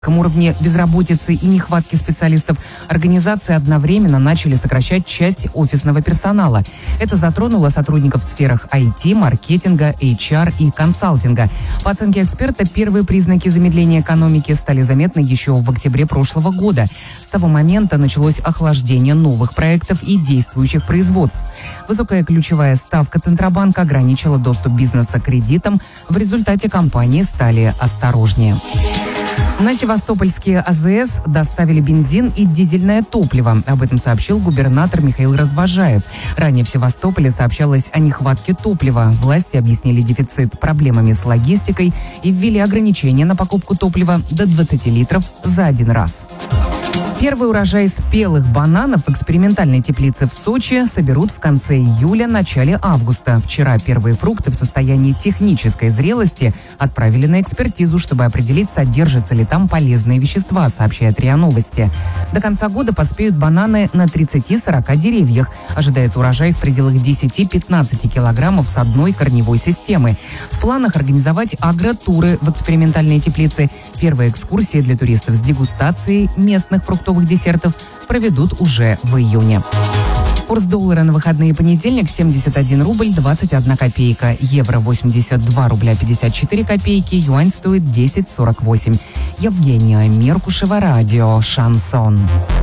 Уровне безработицы и нехватки специалистов организации одновременно начали сокращать часть офисного персонала. Это затронуло сотрудников в сферах IT, маркетинга, HR и консалтинга. По оценке эксперта, первые признаки замедления экономики стали заметны еще в октябре прошлого года. С того момента началось охлаждение новых проектов и действующих производств. Высокая ключевая ставка Центробанка ограничила доступ бизнеса к кредитам. В результате компании стали осторожнее. На Севастопольские АЗС доставили бензин и дизельное топливо. Об этом сообщил губернатор Михаил Развозжаев. Ранее в Севастополе сообщалось о нехватке топлива. Власти объяснили дефицит проблемами с логистикой и ввели ограничения на покупку топлива до 20 литров за один раз. Первый урожай спелых бананов в экспериментальной теплице в Сочи соберут в конце июля, начале августа. Вчера первые фрукты в состоянии технической зрелости отправили на экспертизу, чтобы определить, содержатся ли там полезные вещества, сообщает РИА Новости. До конца года поспеют бананы на 30-40 деревьях. Ожидается урожай в пределах 10-15 килограммов с одной корневой системы. В планах организовать агротуры в экспериментальной теплице. Первые экскурсии для туристов с дегустацией местных фруктовых десертов проведут уже в июне. Курс доллара на выходные понедельник 71 рубль 21 копейка, евро 82 рубля 54 копейки, юань стоит 10,48. Евгения Меркушева, радио «Шансон».